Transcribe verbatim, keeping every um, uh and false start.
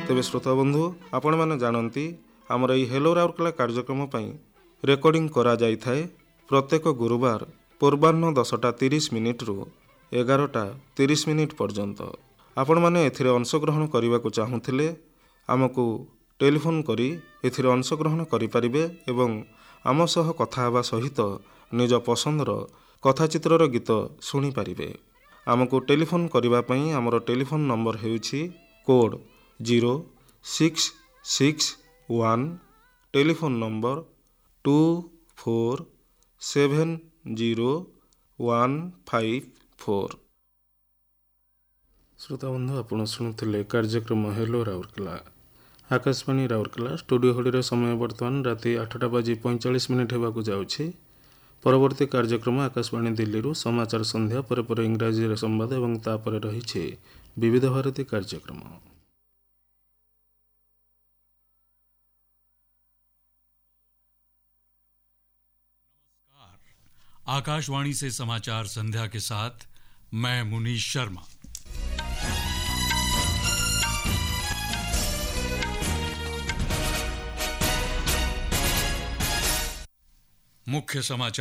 ତେବେ ଶ୍ରୋତା ବନ୍ଧୁ ଆପଣମାନେ ଜାଣନ୍ତି ଆମର ଏହି ହେଲୋ ରାଉରକେଲା କାର୍ଯ୍ୟକ୍ରମ ପାଇଁ ରେକର୍ଡ଼ିଂ କରାଯାଇଥାଏ ପ୍ରତ୍ୟେକ ଗୁରୁବାର ପୂର୍ବାହ୍ନ ଦଶଟା ତିରିଶ ମିନିଟ୍ରୁ ଏଗାରଟା ତିରିଶ ମିନିଟ୍ ପର୍ଯ୍ୟନ୍ତ। ଆପଣମାନେ ଏଥିରେ ଅଂଶଗ୍ରହଣ କରିବାକୁ ଚାହୁଁଥିଲେ ଆମକୁ ଟେଲିଫୋନ୍ କରି ଏଥିରେ ଅଂଶଗ୍ରହଣ କରିପାରିବେ ଏବଂ ଆମ ସହ କଥା ହେବା ସହିତ ନିଜ ପସନ୍ଦର କଥାଚିତ୍ରର ଗୀତ ଶୁଣିପାରିବେ। ଆମକୁ ଟେଲିଫୋନ୍ କରିବା ପାଇଁ ଆମର ଟେଲିଫୋନ୍ ନମ୍ବର ହେଉଛି code zero six six one, telephone number two four seven zero one five four. ଶ୍ରୋତାବନ୍ଧୁ ଆପଣ ଶୁଣୁଥିଲେ କାର୍ଯ୍ୟକ୍ରମ ହେଲୋ ରାଉରକେଲା ଆକାଶବାଣୀ ରାଉରକେଲା। ଷ୍ଟୁଡ଼ିଓ ହୋଡ଼ିରେ ସମୟ ବର୍ତ୍ତମାନ ରାତି ଆଠଟା ବାଜି ପଇଁଚାଳିଶ ମିନିଟ୍ ହେବାକୁ ଯାଉଛି। ପରବର୍ତ୍ତୀ କାର୍ଯ୍ୟକ୍ରମ ଆକାଶବାଣୀ ଦିଲ୍ଲୀରୁ ସମାଚାର ସନ୍ଧ୍ୟା ପରେ ପରେ ଇଂରାଜୀରେ ସମ୍ବାଦ ଏବଂ ତାପରେ ରହିଛି ବିବିଧ ଭାରତୀ କାର୍ଯ୍ୟକ୍ରମ। आकाशवाणी से समाचार संध्या के साथ मैं मुनीश शर्मा। मुख्य समाचार।